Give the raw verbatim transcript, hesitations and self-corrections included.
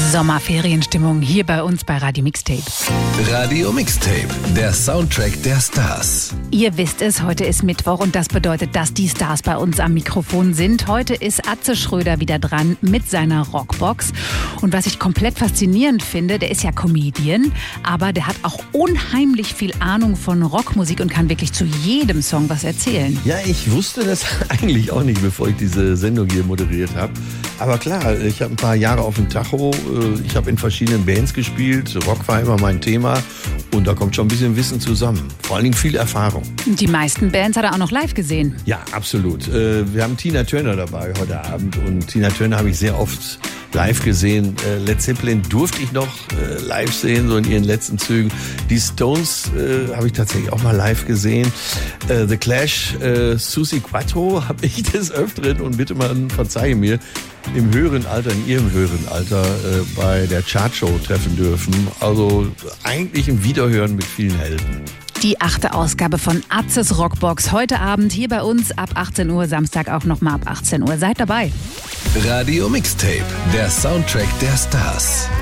Sommerferienstimmung hier bei uns bei Radio Mixtape. Radio Mixtape, der Soundtrack der Stars. Ihr wisst es, heute ist Mittwoch und das bedeutet, dass die Stars bei uns am Mikrofon sind. Heute ist Atze Schröder wieder dran mit seiner Rockbox. Und was ich komplett faszinierend finde, der ist ja Comedian, aber der hat auch unheimlich viel Ahnung von Rockmusik und kann wirklich zu jedem Song was erzählen. Ja, ich wusste das eigentlich auch nicht, bevor ich diese Sendung hier moderiert habe. Aber klar, ich habe ein paar Jahre auf dem Tacho, ich habe in verschiedenen Bands gespielt, Rock war immer mein Thema und da kommt schon ein bisschen Wissen zusammen. Vor allen Dingen viel Erfahrung. Die meisten Bands hat er auch noch live gesehen. Ja, absolut. Wir haben Tina Turner dabei heute Abend und Tina Turner habe ich sehr oft live gesehen. Led Zeppelin durfte ich noch live sehen, so in ihren letzten Zügen. Die Stones äh, habe ich tatsächlich auch mal live gesehen. Äh, The Clash, äh, Suzi Quatro habe ich des Öfteren, und bitte man verzeihe mir, im höheren Alter, in ihrem höheren Alter äh, bei der Chartshow treffen dürfen. Also eigentlich ein Wiederhören mit vielen Helden. Die achte Ausgabe von Atzes Rockbox heute Abend hier bei uns ab achtzehn Uhr, Samstag auch nochmal ab achtzehn Uhr. Seid dabei. Radio Mixtape, der Soundtrack der Stars.